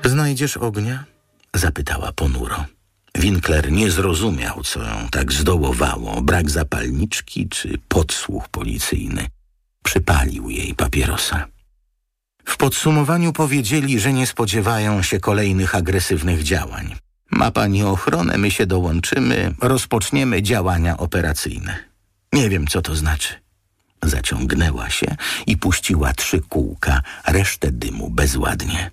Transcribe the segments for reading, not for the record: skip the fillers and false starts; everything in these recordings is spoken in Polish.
Znajdziesz ognia? Zapytała ponuro. Winkler nie zrozumiał, co ją tak zdołowało, brak zapalniczki czy podsłuch policyjny. Przypalił jej papierosa. W podsumowaniu powiedzieli, że nie spodziewają się kolejnych agresywnych działań. Ma pani ochronę, my się dołączymy, rozpoczniemy działania operacyjne. Nie wiem, co to znaczy. Zaciągnęła się i puściła 3 kółka, resztę dymu bezładnie.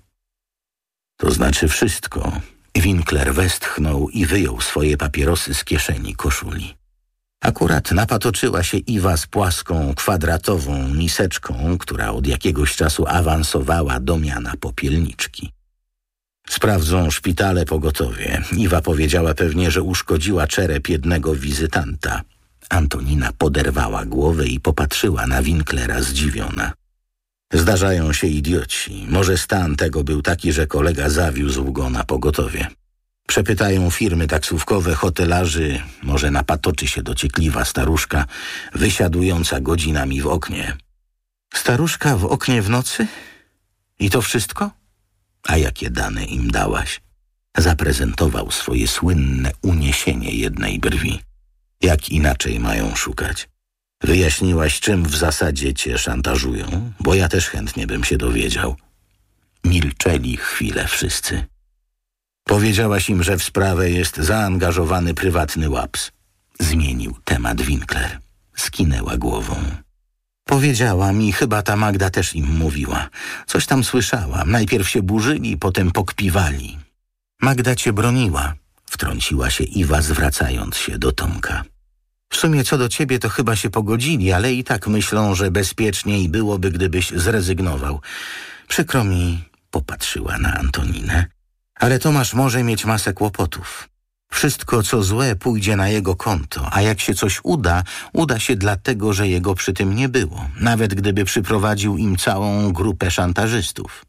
To znaczy wszystko. Winkler westchnął i wyjął swoje papierosy z kieszeni koszuli. Akurat napatoczyła się Iwa z płaską, kwadratową miseczką, która od jakiegoś czasu awansowała do miana popielniczki. Sprawdzą szpitale pogotowie. Iwa powiedziała pewnie, że uszkodziła czerep jednego wizytanta. Antonina poderwała głowę i popatrzyła na Winklera zdziwiona. Zdarzają się idioci. Może stan tego był taki, że kolega zawiózł go na pogotowie. Przepytają firmy taksówkowe, hotelarzy, może napatoczy się dociekliwa staruszka, wysiadująca godzinami w oknie. Staruszka w oknie w nocy? I to wszystko? A jakie dane im dałaś? Zaprezentował swoje słynne uniesienie jednej brwi. Jak inaczej mają szukać? Wyjaśniłaś, czym w zasadzie cię szantażują? Bo ja też chętnie bym się dowiedział. Milczeli chwilę wszyscy. Powiedziałaś im, że w sprawę jest zaangażowany prywatny łaps. Zmienił temat Winkler. Skinęła głową. Powiedziała mi, chyba ta Magda też im mówiła. Coś tam słyszałam. Najpierw się burzyli, potem pokpiwali. Magda cię broniła, wtrąciła się Iwa, zwracając się do Tomka. W sumie co do ciebie to chyba się pogodzili, ale i tak myślą, że bezpieczniej byłoby, gdybyś zrezygnował. Przykro mi, popatrzyła na Antoninę, ale Tomasz może mieć masę kłopotów. Wszystko, co złe, pójdzie na jego konto, a jak się coś uda się dlatego, że jego przy tym nie było, nawet gdyby przyprowadził im całą grupę szantażystów.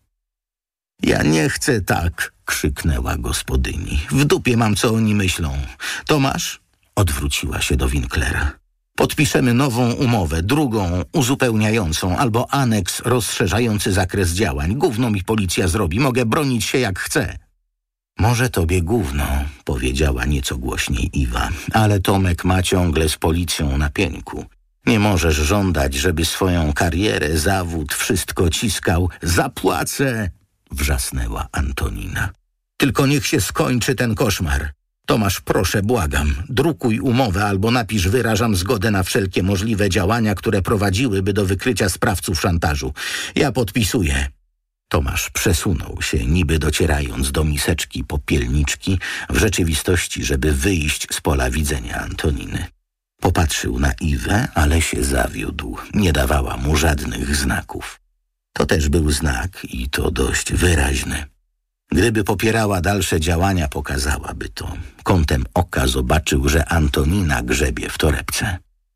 Ja nie chcę tak, krzyknęła gospodyni. W dupie mam, co oni myślą. Tomasz? Odwróciła się do Winklera. Podpiszemy nową umowę, drugą, uzupełniającą, albo aneks rozszerzający zakres działań. Gówno mi policja zrobi, mogę bronić się jak chcę. Może tobie gówno, powiedziała nieco głośniej Iwa, ale Tomek ma ciągle z policją na pieńku. Nie możesz żądać, żeby swoją karierę, zawód, wszystko ciskał. Zapłacę, wrzasnęła Antonina. Tylko niech się skończy ten koszmar. Tomasz, proszę, błagam, drukuj umowę albo napisz, wyrażam zgodę na wszelkie możliwe działania, które prowadziłyby do wykrycia sprawców szantażu. Ja podpisuję. Tomasz przesunął się, niby docierając do miseczki popielniczki, w rzeczywistości, żeby wyjść z pola widzenia Antoniny. Popatrzył na Iwę, ale się zawiódł. Nie dawała mu żadnych znaków. To też był znak i to dość wyraźny. Gdyby popierała dalsze działania, pokazałaby to. Kątem oka zobaczył, że Antonina grzebie w torebce.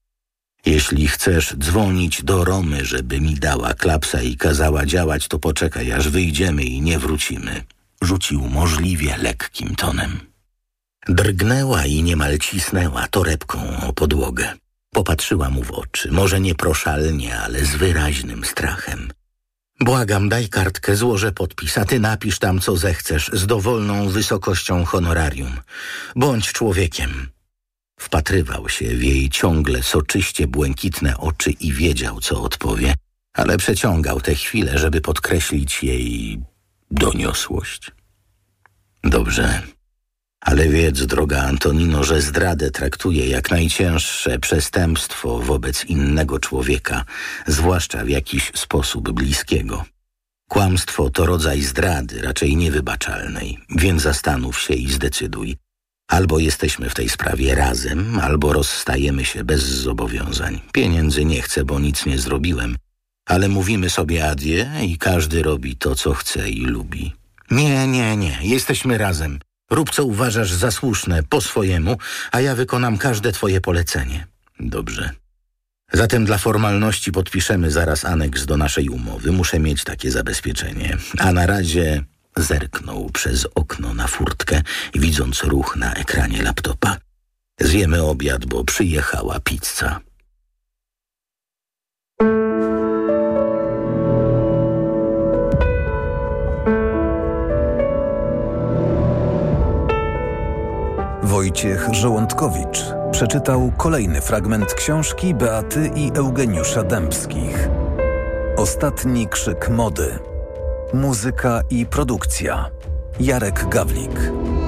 Jeśli chcesz dzwonić do Romy, żeby mi dała klapsa i kazała działać, to poczekaj, aż wyjdziemy i nie wrócimy. Rzucił możliwie lekkim tonem. Drgnęła i niemal cisnęła torebką o podłogę. Popatrzyła mu w oczy, może nieproszalnie, ale z wyraźnym strachem. Błagam, daj kartkę, złożę podpis, a ty napisz tam, co zechcesz, z dowolną wysokością honorarium. Bądź człowiekiem. Wpatrywał się w jej ciągle soczyście błękitne oczy i wiedział, co odpowie, ale przeciągał tę chwilę, żeby podkreślić jej doniosłość. Dobrze, ale wiedz, droga Antonino, że zdradę traktuję jak najcięższe przestępstwo wobec innego człowieka, zwłaszcza w jakiś sposób bliskiego. Kłamstwo to rodzaj zdrady, raczej niewybaczalnej, więc zastanów się i zdecyduj. Albo jesteśmy w tej sprawie razem, albo rozstajemy się bez zobowiązań. Pieniędzy nie chcę, bo nic nie zrobiłem, ale mówimy sobie adieu i każdy robi to, co chce i lubi. Nie, jesteśmy razem. Rób, co uważasz za słuszne, po swojemu, a ja wykonam każde twoje polecenie. Dobrze. Zatem dla formalności podpiszemy zaraz aneks do naszej umowy. Muszę mieć takie zabezpieczenie. A na razie zerknął przez okno na furtkę, widząc ruch na ekranie laptopa. Zjemy obiad, bo przyjechała pizza. Wojciech Żołądkowicz przeczytał kolejny fragment książki Beaty i Eugeniusza Dębskich. Ostatni krzyk mody. Muzyka i produkcja. Jarek Gawlik.